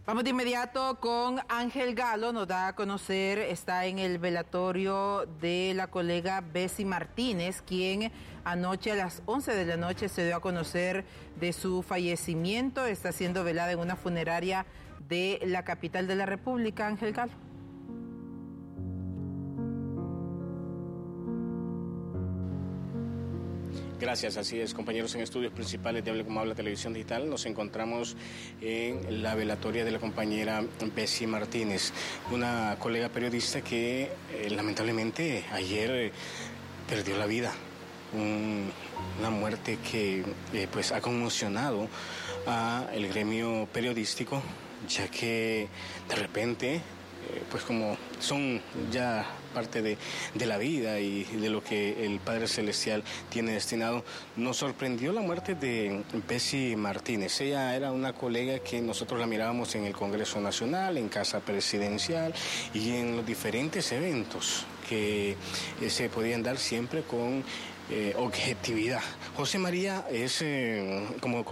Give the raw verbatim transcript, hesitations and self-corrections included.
Vamos de inmediato con Ángel Galo, nos da a conocer, está en el velatorio de la colega Bessie Martínez, quien anoche a las once de la noche se dio a conocer de su fallecimiento. Está siendo velada en una funeraria de la capital de la República. Ángel Galo. Gracias, así es, compañeros. En estudios principales de Hable Como Habla Televisión Digital nos encontramos en la velatoria de la compañera Bessie Martínez, una colega periodista que eh, lamentablemente ayer eh, perdió la vida. Un, una muerte que eh, pues ha conmocionado a el gremio periodístico, ya que de repente Eh, pues como son ya parte de, de la vida y de lo que el Padre Celestial tiene destinado, nos sorprendió la muerte de Bessie Martínez. Ella era una colega que nosotros la mirábamos en el Congreso Nacional, en Casa Presidencial y en los diferentes eventos que eh, se podían dar siempre con eh, objetividad. José María es eh, como